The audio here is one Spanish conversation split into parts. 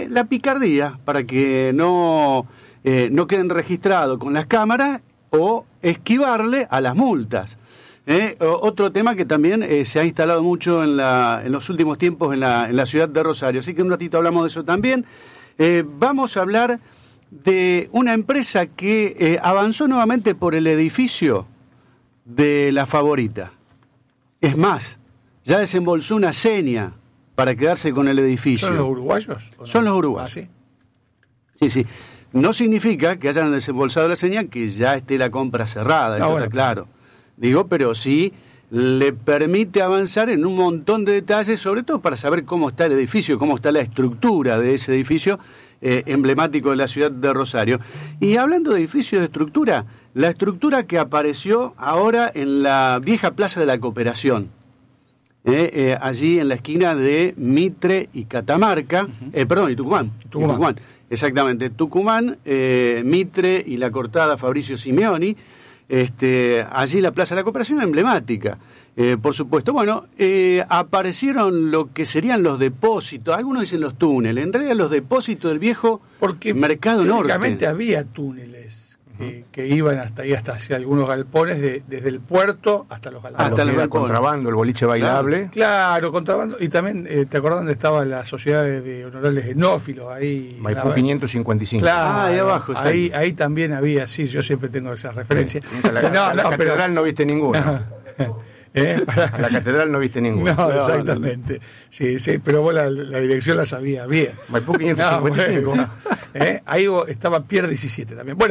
la picardía, para que no queden registrados con las cámaras o esquivarle a las multas. Otro tema que también se ha instalado mucho en los últimos tiempos en la ciudad de Rosario. Así que un ratito hablamos de eso también. Vamos a hablar de una empresa que avanzó nuevamente por el edificio de La Favorita. Es más, ya desembolsó una seña para quedarse con el edificio. ¿Son los uruguayos? ¿O no? Son los uruguayos. ¿Ah, sí? Sí, sí. No significa que hayan desembolsado la seña que ya esté la compra cerrada, eso está claro. Digo, pero sí le permite avanzar en un montón de detalles, sobre todo para saber cómo está el edificio, cómo está la estructura de ese edificio emblemático de la ciudad de Rosario. Y hablando de edificios de estructura, la estructura que apareció ahora en la vieja Plaza de la Cooperación, allí en la esquina de Mitre y Catamarca, perdón, y Tucumán. Exactamente, Tucumán, Mitre y la cortada Fabricio Simeoni, allí la Plaza de la Cooperación emblemática, por supuesto. Bueno, aparecieron lo que serían los depósitos, algunos dicen los túneles, en realidad los depósitos del viejo Mercado Norte. Técnicamente había túneles que iban hasta ahí, hasta hacia algunos galpones, desde el puerto hasta los galpones. Hasta el contrabando, el boliche bailable. Claro, contrabando. Y también, ¿te acordás dónde estaba la sociedad de honorables enófilos? Ahí. Maipú 555. Claro, ahí abajo. Ahí también había, sí, yo siempre tengo esas referencias. La catedral no viste ninguna. A la catedral no viste ninguna. No, exactamente. Sí, pero vos la dirección la sabías bien. Maipú 555. Ahí estaba Pier 17 también. Bueno,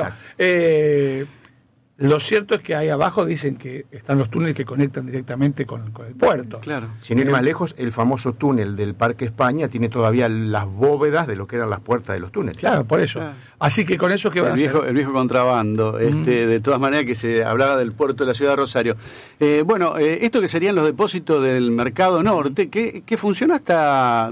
lo cierto es que ahí abajo dicen que están los túneles que conectan directamente con el puerto. Claro. Sin ir más lejos, el famoso túnel del Parque España tiene todavía las bóvedas de lo que eran las puertas de los túneles. Claro, por eso. Claro. Así que con eso, ¿qué van a hacer? El viejo contrabando, de todas maneras que se hablaba del puerto de la ciudad de Rosario. Esto que serían los depósitos del Mercado Norte, que funcionó hasta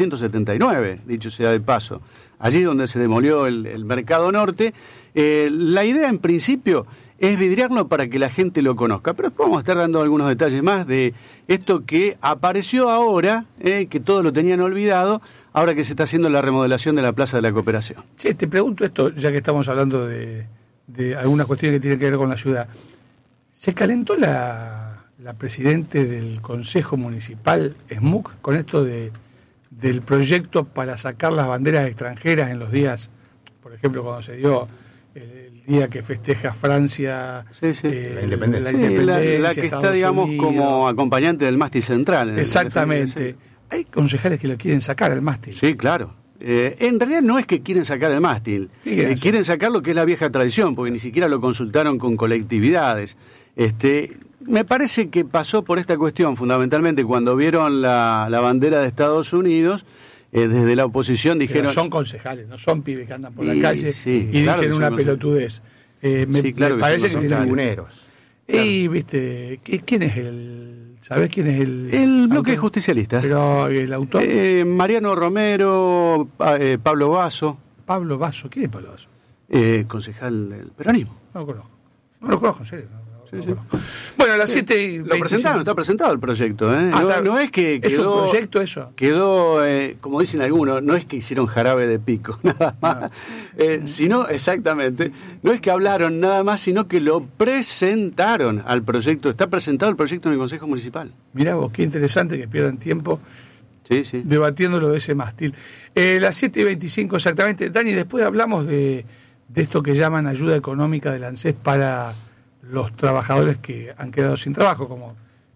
1979, dicho sea de paso. Allí donde se demolió el Mercado Norte. La idea en principio es vidriarlo para que la gente lo conozca, pero después vamos a estar dando algunos detalles más de esto que apareció ahora, que todos lo tenían olvidado, ahora que se está haciendo la remodelación de la Plaza de la Cooperación. Sí, te pregunto esto, ya que estamos hablando de algunas cuestiones que tienen que ver con la ciudad. ¿Se calentó la presidente del Consejo Municipal, SMUC, con esto del proyecto para sacar las banderas extranjeras en los días, por ejemplo, cuando se dio el día que festeja Francia la independencia? La que está, digamos, Unidos, como acompañante del mástil central. Exactamente. Hay concejales que lo quieren sacar al mástil. Sí, claro. En realidad no es que quieren sacar el mástil, quieren sacar lo que es la vieja tradición, porque ni siquiera lo consultaron con colectividades. Me parece que pasó por esta cuestión, fundamentalmente cuando vieron la bandera de Estados Unidos, desde la oposición dijeron... Pero son concejales, no son pibes que andan por la calle y claro, dicen una pelotudez. Me parece que tienen tribuneros. Y, viste, ¿quién es ¿sabés quién es el bloque justicialista? Pero el autor... Mariano Romero, Pablo Basso. ¿Pablo Basso? ¿Quién es Pablo Basso? Concejal del peronismo. No lo conozco. No lo conozco, en serio. Sí. Bueno, a las 7:25. Lo presentaron, está presentado el proyecto. No es que quedó... ¿Es un proyecto eso? Quedó, como dicen algunos, no es que hicieron jarabe de pico, nada más. Sino, exactamente, no es que hablaron nada más, sino que lo presentaron al proyecto. Está presentado el proyecto en el Consejo Municipal. Mirá vos, qué interesante que pierdan tiempo debatiéndolo de ese mástil. Las 7:25 exactamente. Dani, después hablamos de esto que llaman ayuda económica del ANSES para los trabajadores que han quedado sin trabajo, como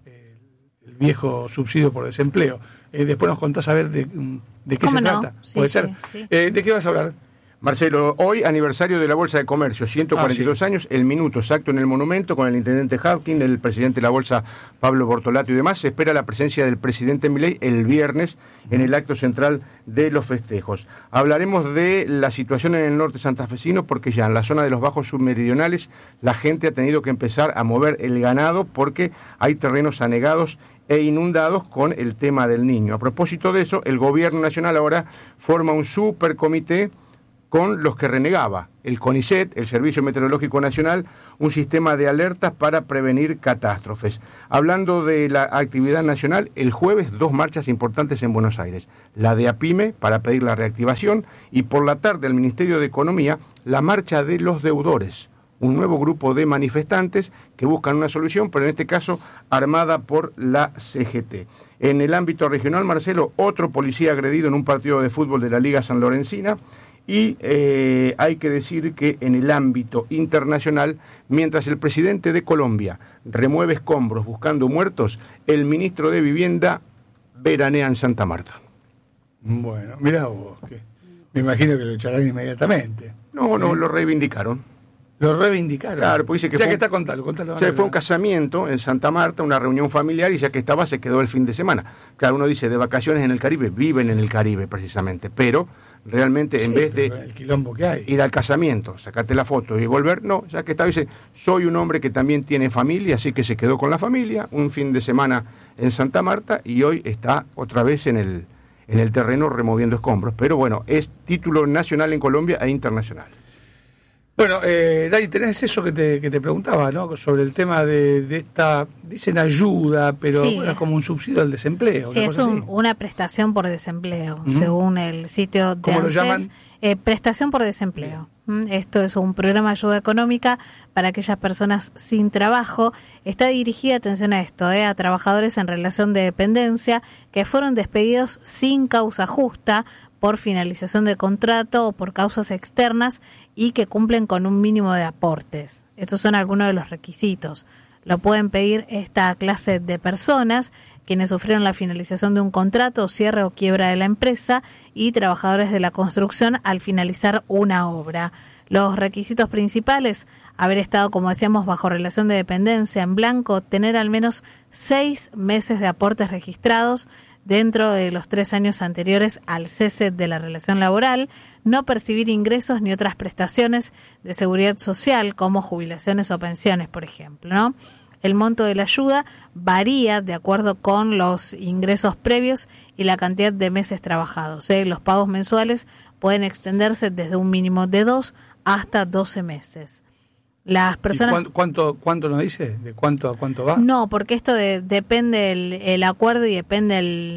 el viejo subsidio por desempleo. Después nos contás a ver de qué se trata. ¿Puede ser? Sí. ¿De qué vas a hablar? Marcelo, hoy aniversario de la Bolsa de Comercio, 142 años, el minuto exacto en el monumento con el intendente Hapkin, el presidente de la Bolsa Pablo Bortolato y demás. Se espera la presencia del presidente Milei el viernes en el acto central de los festejos. Hablaremos de la situación en el norte santafesino porque ya en la zona de los bajos submeridionales la gente ha tenido que empezar a mover el ganado porque hay terrenos anegados e inundados con el tema del Niño. A propósito de eso, el gobierno nacional ahora forma un supercomité con los que renegaba el CONICET, el Servicio Meteorológico Nacional, un sistema de alertas para prevenir catástrofes. Hablando de la actividad nacional, el jueves 2 marchas importantes en Buenos Aires. La de APYME para pedir la reactivación y por la tarde el Ministerio de Economía, la marcha de los deudores. Un nuevo grupo de manifestantes que buscan una solución, pero en este caso armada por la CGT. En el ámbito regional, Marcelo, otro policía agredido en un partido de fútbol de la Liga Sanlorencina. Y hay que decir que en el ámbito internacional, mientras el presidente de Colombia remueve escombros buscando muertos, el ministro de Vivienda veranea en Santa Marta. Bueno, mirá vos, que me imagino que lo echarán inmediatamente. No, lo reivindicaron. Lo reivindicaron. Claro, pues dice que ya que está, contalo. Fue un casamiento en Santa Marta, una reunión familiar, y ya que estaba, se quedó el fin de semana. Claro, uno dice, de vacaciones en el Caribe, viven en el Caribe precisamente, pero realmente en vez de el quilombo que hay, ir al casamiento, sacarte la foto y volver, no, ya que estaba, dice, soy un hombre que también tiene familia, así que se quedó con la familia, un fin de semana en Santa Marta, y hoy está otra vez en el terreno removiendo escombros. Pero bueno, es título nacional en Colombia e internacional. Bueno, Dani, tenés eso que te preguntaba, ¿no? Sobre el tema de esta, dicen ayuda, pero sí, bueno, es como un subsidio al desempleo. Sí, es una prestación por desempleo, según el sitio de ¿Cómo ANSES. lo llaman? Prestación por desempleo. Esto es un programa de ayuda económica para aquellas personas sin trabajo. Está dirigida, atención a esto, a trabajadores en relación de dependencia que fueron despedidos sin causa justa, por finalización de contrato o por causas externas y que cumplen con un mínimo de aportes. Estos son algunos de los requisitos. Lo pueden pedir esta clase de personas, quienes sufrieron la finalización de un contrato, cierre o quiebra de la empresa, y trabajadores de la construcción al finalizar una obra. Los requisitos principales: haber estado, como decíamos, bajo relación de dependencia en blanco, tener al menos 6 meses de aportes registrados dentro de los 3 años anteriores al cese de la relación laboral, no percibir ingresos ni otras prestaciones de seguridad social como jubilaciones o pensiones, por ejemplo, ¿no? El monto de la ayuda varía de acuerdo con los ingresos previos y la cantidad de meses trabajados. Los pagos mensuales pueden extenderse desde un mínimo de 2 hasta 12 meses. Las personas... ¿Cuánto nos dice? ¿De cuánto a cuánto va? No, porque esto depende el acuerdo y depende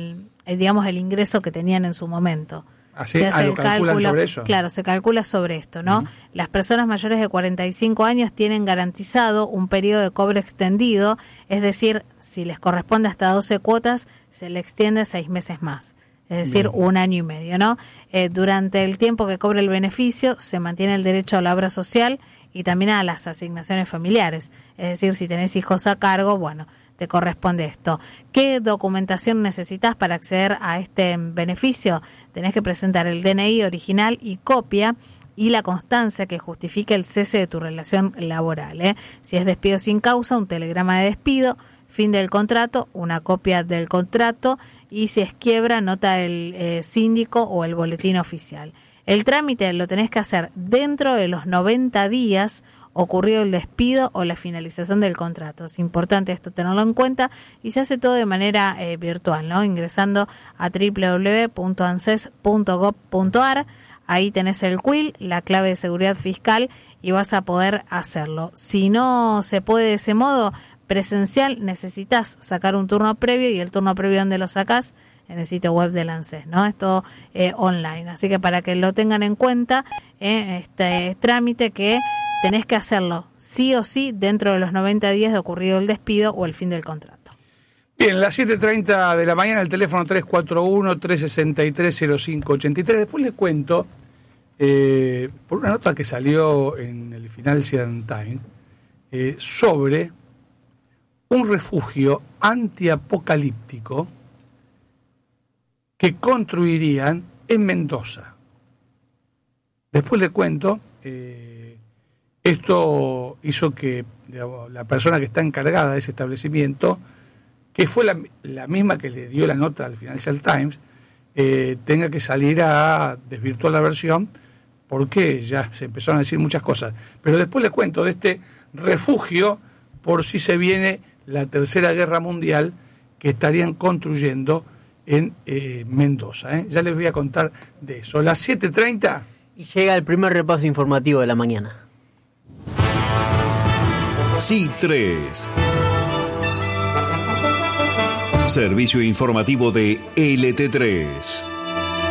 el ingreso que tenían en su momento. ¿Así? ¿Lo calculan sobre eso? Claro, se calcula sobre esto, ¿no? Uh-huh. Las personas mayores de 45 años tienen garantizado un periodo de cobro extendido, es decir, si les corresponde hasta 12 cuotas, se le extiende 6 meses más. Es decir, 1 año y medio, ¿no? Durante el tiempo que cobre el beneficio, se mantiene el derecho a la obra social y también a las asignaciones familiares. Es decir, si tenés hijos a cargo, bueno, te corresponde esto. ¿Qué documentación necesitas para acceder a este beneficio? Tenés que presentar el DNI original y copia y la constancia que justifique el cese de tu relación laboral. Si es despido sin causa, un telegrama de despido, fin del contrato, una copia del contrato, y si es quiebra, nota del síndico o el boletín oficial. El trámite lo tenés que hacer dentro de los 90 días ocurrido el despido o la finalización del contrato. Es importante esto tenerlo en cuenta y se hace todo de manera virtual, ¿no? Ingresando a www.anses.gov.ar. Ahí tenés el CUIL, la clave de seguridad fiscal, y vas a poder hacerlo. Si no se puede de ese modo presencial, necesitas sacar un turno previo, y el turno previo, ¿dónde lo sacás? En el sitio web del ANSES, ¿no? Esto online. Así que para que lo tengan en cuenta, este trámite que tenés que hacerlo sí o sí dentro de los 90 días de ocurrido el despido o el fin del contrato. Bien, las 7:30 de la mañana, el teléfono 341-363-0583. Después les cuento, por una nota que salió en el Financial Times, sobre un refugio antiapocalíptico que construirían en Mendoza. Después les cuento, esto hizo que, digamos, la persona que está encargada de ese establecimiento, que fue la misma que le dio la nota al Financial Times, tenga que salir a desvirtuar la versión, porque ya se empezaron a decir muchas cosas. Pero después les cuento de este refugio por si se viene la Tercera Guerra Mundial, que estarían construyendo en Mendoza. Ya les voy a contar de eso. Las 7:30. Y llega el primer repaso informativo de la mañana. Así 3. Servicio informativo de LT3.